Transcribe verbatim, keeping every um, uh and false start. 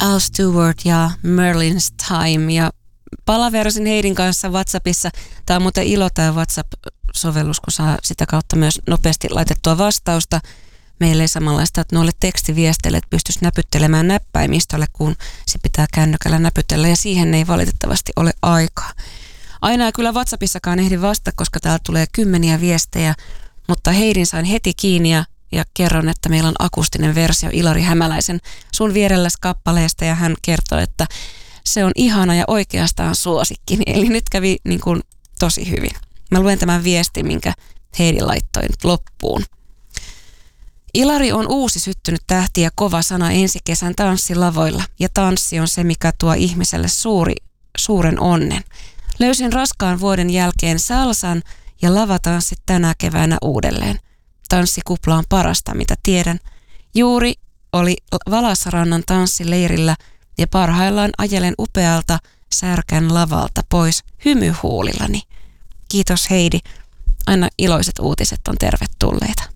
Al Stewart ja Merlin's Time. Ja palaverasin Heidin kanssa WhatsAppissa. Tämä on muuten ilo tämä WhatsApp-sovellus, kun saa sitä kautta myös nopeasti laitettua vastausta. Meillä ei samanlaista, että noille tekstiviesteille pystyisi näpyttelemään näppäimistölle, kun se pitää kännykällä näpytellä, ja siihen ei valitettavasti ole aikaa. Aina ei kyllä WhatsAppissakaan ehdi vastata, koska täällä tulee kymmeniä viestejä, mutta Heidin sain heti kiinni ja, ja kerron, että meillä on akustinen versio Ilari Hämäläisen Sun vierelläs kappaleesta, ja hän kertoo, että se on ihana ja oikeastaan suosikkini, eli nyt kävi niin kuin tosi hyvin. Mä luen tämän viestin, minkä Heidi laittoi nyt loppuun. Ilari on uusi syttynyt tähti ja kova sana ensi kesän tanssilavoilla, ja tanssi on se, mikä tuo ihmiselle suuri, suuren onnen. Löysin raskaan vuoden jälkeen salsan ja lavatanssit tänä keväänä uudelleen. Tanssikupla on parasta, mitä tiedän. Juuri oli Valasarannan tanssileirillä ja parhaillaan ajelen upealta Särkän lavalta pois hymyhuulillani. Kiitos Heidi. Aina iloiset uutiset on tervetulleita.